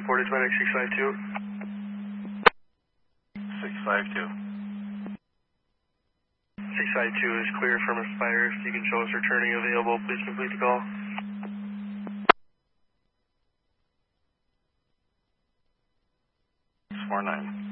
Fort Atlantic 652. 652. 652 is clear from a fire. If you can show us returning available, please complete the call. 49.